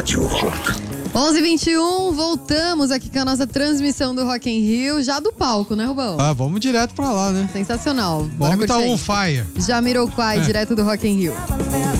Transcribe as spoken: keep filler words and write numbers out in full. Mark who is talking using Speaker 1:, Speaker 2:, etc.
Speaker 1: Rádio Rock.
Speaker 2: onze e vinte e um, voltamos aqui com a nossa transmissão do Rock in Rio, já do palco, né, Rubão?
Speaker 3: Ah, vamos direto pra lá, né?
Speaker 2: Sensacional.
Speaker 3: Vamos tá on fire.
Speaker 2: Jamiroquai, é. direto do Rock in Rio.